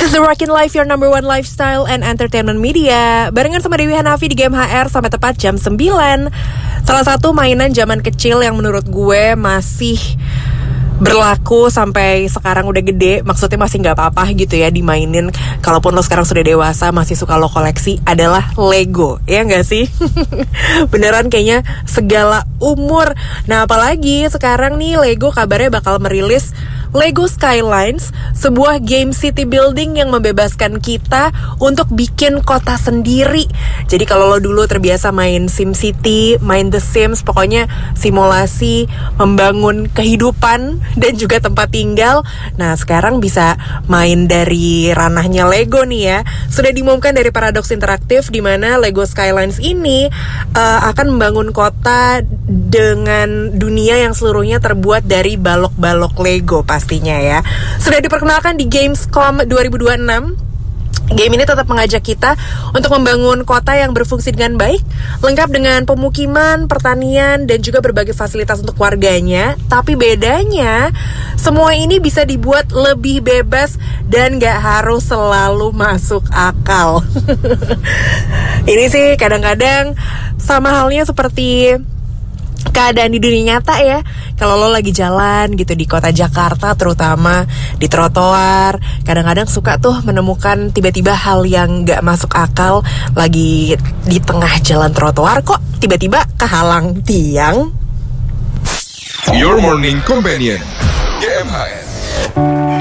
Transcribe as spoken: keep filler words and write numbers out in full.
This is The Rockin' Life, your number one lifestyle and entertainment media. Barengan sama Dewi Hanafi di Game H R sampai tepat jam sembilan. Salah satu mainan zaman kecil yang menurut gue masih berlaku sampai sekarang udah gede, maksudnya masih nggak apa-apa gitu ya dimainin. Kalaupun lo sekarang sudah dewasa masih suka lo koleksi, adalah Lego, ya nggak sih? Beneran kayaknya segala umur. Nah apalagi sekarang nih Lego kabarnya bakal merilis Lego Skylines, sebuah game city building yang membebaskan kita untuk bikin kota sendiri. Jadi kalau lo dulu terbiasa main SimCity, main The Sims, pokoknya simulasi membangun kehidupan dan juga tempat tinggal. Nah sekarang bisa main dari ranahnya Lego nih ya. Sudah diumumkan dari Paradox Interactive di mana Lego Skylines ini uh, akan membangun kota dengan dunia yang seluruhnya terbuat dari balok-balok Lego pastinya ya. Sudah diperkenalkan di Gamescom dua ribu dua puluh enam. Game ini tetap mengajak kita untuk membangun kota yang berfungsi dengan baik, lengkap dengan pemukiman, pertanian, dan juga berbagai fasilitas untuk warganya. Tapi bedanya, semua ini bisa dibuat lebih bebas dan gak harus selalu masuk akal. Ini sih kadang-kadang sama halnya seperti keadaan di dunia nyata ya. Kalau lo lagi jalan gitu di kota Jakarta, terutama di trotoar, kadang-kadang suka tuh menemukan tiba-tiba hal yang gak masuk akal. Lagi di tengah jalan trotoar kok tiba-tiba kehalang tiang. Your Morning Companion, G M H R.